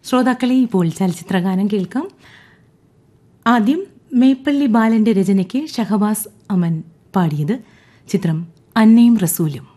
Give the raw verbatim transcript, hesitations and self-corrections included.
ശ്രോതാക്കളെ ഇപ്പോൾ ചലച്ചിത്രഗാനം കേൾക്കാം. ആദ്യം മേപ്പള്ളി ബാലന്റെ രചനയ്ക്ക് ഷഹബാസ് അമൻ പാടിയത്. ചിത്രം അന്നയും റസൂലും.